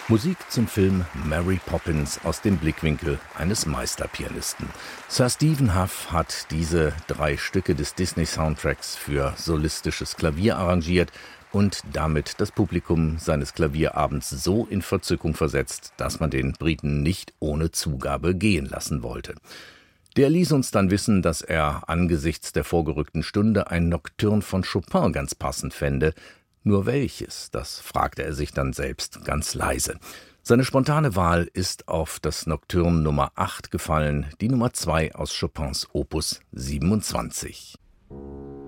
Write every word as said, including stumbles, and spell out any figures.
Musik zum Film Mary Poppins aus dem Blickwinkel eines Meisterpianisten. Sir Stephen Hough hat diese drei Stücke des Disney-Soundtracks für solistisches Klavier arrangiert und damit das Publikum seines Klavierabends so in Verzückung versetzt, dass man den Briten nicht ohne Zugabe gehen lassen wollte. Der ließ uns dann wissen, dass er angesichts der vorgerückten Stunde ein Nocturne von Chopin ganz passend fände. Nur welches, das fragte er sich dann selbst ganz leise. Seine spontane Wahl ist auf das Nocturne Nummer acht gefallen, die Nummer zwei aus Chopins Opus siebenundzwanzig.